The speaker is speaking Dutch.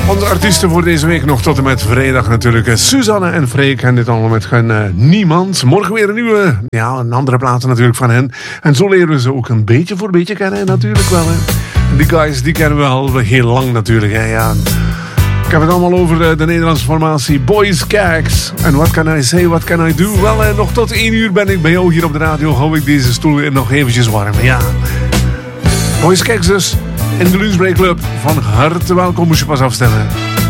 Onze artiesten voor deze week nog tot en met vrijdag natuurlijk. Suzanne en Freek en dit allemaal met niemand. Morgen weer een nieuwe, een andere platen natuurlijk van hen. En zo leren we ze ook een beetje voor beetje kennen natuurlijk wel. Hè. Die guys die kennen we al heel lang natuurlijk. Hè, ja. Ik heb het allemaal over de Nederlandse formatie Boys Keks. En what can I say, what can I do? Wel, nog tot 1 uur ben ik bij jou hier op de radio. Hou ik deze stoel weer nog eventjes warm. Ja. Boys Keks dus in de Lunchbreak Club. Van harte welkom, moest je pas afstemmen.